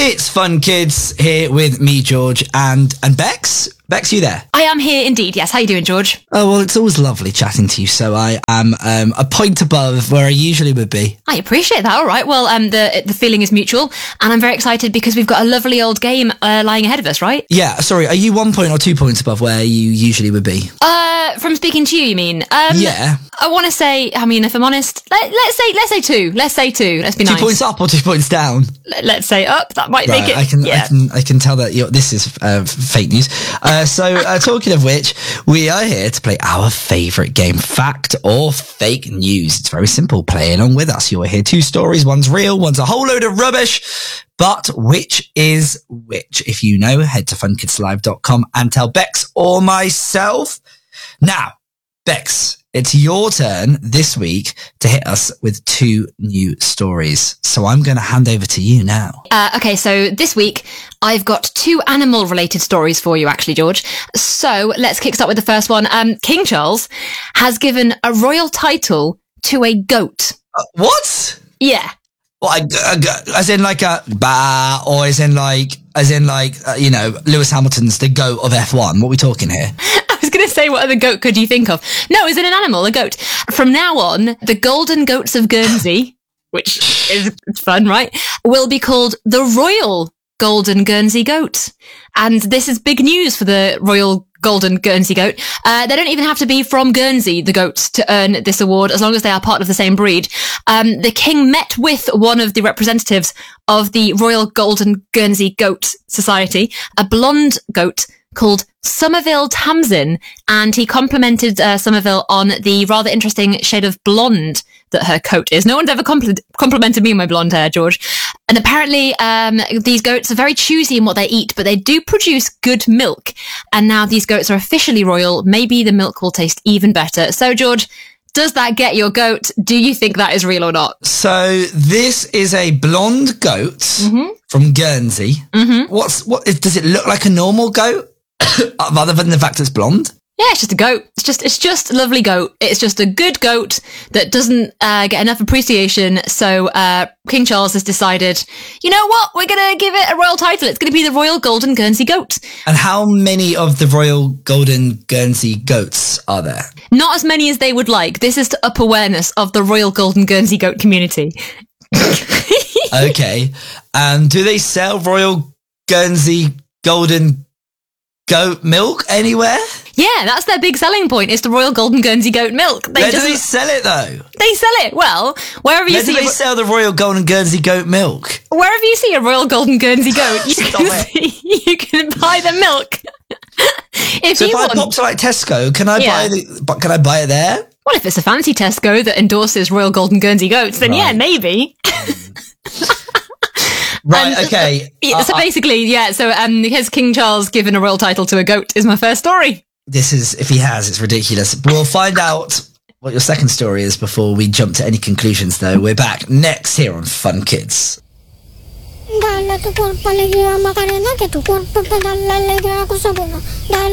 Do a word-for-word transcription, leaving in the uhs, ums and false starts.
It's Fun Kids here with me, George, and and Bex. Bex, you there? I am here indeed, yes. How you doing, George? Oh, well, it's always lovely chatting to you, so I am um, a point above where I usually would be. I appreciate that, all right. Well, um, the the feeling is mutual, and I'm very excited because we've got a lovely old game uh, lying ahead of us, right? Yeah, sorry, are you one point or two points above where you usually would be? Uh, from speaking to you, you mean? Um, yeah. I want to say, I mean, if I'm honest, let, let's say let's say two. Let's say two. Let's be two nice. Two points up or two points down? Let, let's say up. That might right, make it... I can, yeah. I can, I can tell that you're, this is uh, fake news. Uh, so, uh, talking of which, we are here to play our favourite game, Fact or Fake News. It's very simple. Play along with us. You'll hear two stories. One's real, one's a whole load of rubbish. But which is which? If you know, head to fun kids live dot com and tell Bex or myself. Now, Bex, it's your turn this week to hit us with two new stories. So I'm going to hand over to you now. Uh, okay, so this week I've got two animal-related stories for you, actually, George. So let's kickstart with the first one. Um, King Charles has given a royal title to a goat. Uh, what? Yeah. What, a, a, as in like a bah, or as in like, as in like, uh, you know, Lewis Hamilton's the goat of F one. What are we talking here? I was going to say, what other goat could you think of? No, is it an animal, a goat? From now on, the Golden Goats of Guernsey, which is it's fun, right, will be called the Royal Golden Guernsey Goat. And this is big news for the Royal Golden Guernsey Goat. Uh, they don't even have to be from Guernsey, the goats, to earn this award, as long as they are part of the same breed. Um, the king met with one of the representatives of the Royal Golden Guernsey Goat Society, a blonde goat called Somerville Tamsin, and he complimented uh, Somerville on the rather interesting shade of blonde that her coat is. No one's ever compl- complimented me on my blonde hair, George. And apparently um, these goats are very choosy in what they eat, but they do produce good milk. And now these goats are officially royal. Maybe the milk will taste even better. So, George, does that get your goat? Do you think that is real or not? So this is a blonde goat mm-hmm. from Guernsey. Mm-hmm. What's what? Does it look like a normal goat? Other than the fact it's blonde? Yeah, it's just a goat. It's just, it's just a lovely goat. It's just a good goat that doesn't uh, get enough appreciation. So uh, King Charles has decided, you know what? We're going to give it a royal title. It's going to be the Royal Golden Guernsey Goat. And how many of the Royal Golden Guernsey Goats are there? Not as many as they would like. This is to up awareness of the Royal Golden Guernsey Goat community. Okay. And do they sell Royal Guernsey Golden Goat milk anywhere? Yeah, that's their big selling point, is the Royal Golden Guernsey Goat milk. They Where just, do they sell it, though? They sell it, well, wherever you Where see do they a, sell the Royal Golden Guernsey Goat milk? Wherever you see a Royal Golden Guernsey Goat, you can, see, you can buy the milk. if so you if want, I pop to like Tesco, can I yeah. buy the? Can I buy it there? Well, if it's a fancy Tesco that endorses Royal Golden Guernsey Goats, then right. yeah, maybe. Right, um, okay. So, so uh, basically, yeah, so um, has King Charles given a royal title to a goat is my first story. This is, if he has, it's ridiculous. We'll find out what your second story is before we jump to any conclusions, though. We're back next here on Fun Kids. Dale tu cuerpo alegría Macarena, que tu cuerpo te da la alegría cosa buena. Dale